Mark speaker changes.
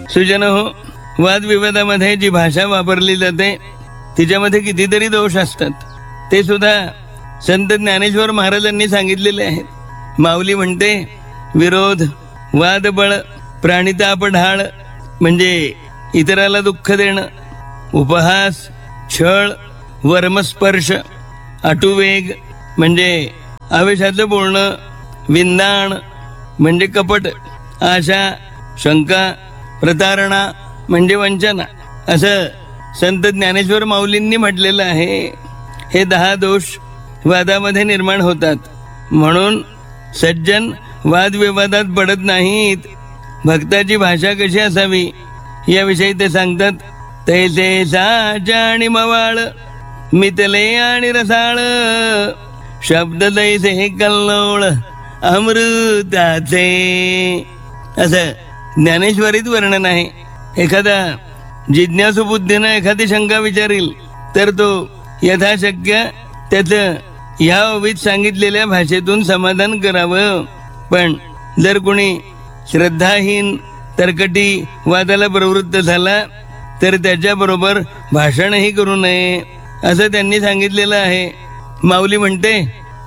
Speaker 1: सुजन हो, वादविवादामध्ये जी भाषा वापरली जाते तिच्यामध्ये कितीतरी दोष असतात. ते सुद्धा संत ज्ञानेश्वर महाराजांनी सांगितलेले आहेत. माऊली म्हणते, विरोध, वादबळ, प्राणिताप ढाळ म्हणजे इतराला दुःख देणं, उपहास, छळ, वर्मस्पर्श, अटुवेग म्हणजे आवेशाचं बोलणं, विंदाण म्हणजे कपट, आशा, शंका, प्रतारणा म्हणजे वंचना, असं संत ज्ञानेश्वर माऊलींनी म्हटलेलं आहे. हे 10 दोष वादामध्ये निर्माण होतात. म्हणून सज्जन वादविवादात पडत नाहीत. भक्ताची भाषा कशी असावी याविषयी ते सांगतात. तैसे साच आणि मवाळ, मितले आणि रसाळ, शब्द तैसे कल्लोळ अमृताचे, असं ज्ञानेश्वरीत वर्णन आहे. एखादा जिज्ञासू बुद्धीनं एखादी शंका विचारील तर तो यथाशक्य त्याचं ह्या ओवीत सांगितलेल्या भाषेतून समाधान करावं. पण जर कोणी श्रद्धाहीन तरकटी वादाला प्रवृत्त झाला तर त्याच्याबरोबर भाषणही करू नये असं त्यांनी सांगितलेलं आहे. माऊली म्हणते,